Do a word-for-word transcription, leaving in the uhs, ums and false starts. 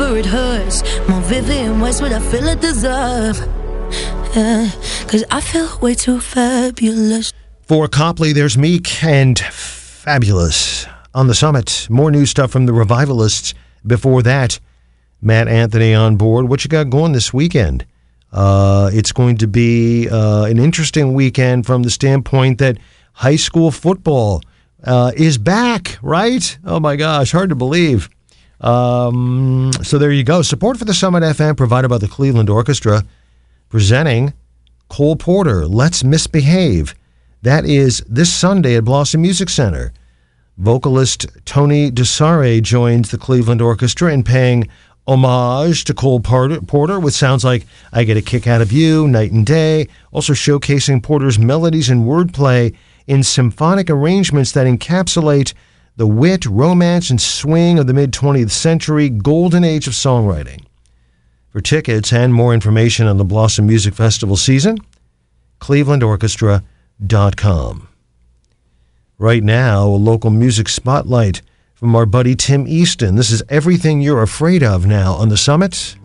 where it hurts. More Vivian Westwood, I feel I deserve. Yeah, cause I feel way too fabulous. For Copley, there's Meek and Fabulous on the Summit. More new stuff from the Revivalists. Before that, Matt Anthony on board. What you got going this weekend? Uh, it's going to be uh, an interesting weekend from the standpoint that high school football uh, is back, right? Oh my gosh, hard to believe. Um, so there you go. Support for the Summit F M provided by the Cleveland Orchestra, presenting Cole Porter, Let's Misbehave. That is this Sunday at Blossom Music Center. Vocalist Tony DeSare joins the Cleveland Orchestra in paying homage to Cole Porter with sounds like I Get a Kick Out of You, Night and Day, also showcasing Porter's melodies and wordplay in symphonic arrangements that encapsulate the wit, romance, and swing of the mid-twentieth century golden age of songwriting. For tickets and more information on the Blossom Music Festival season, cleveland orchestra dot com. Right now, a local music spotlight from our buddy Tim Easton. This is Everything You're Afraid of now on the Summit.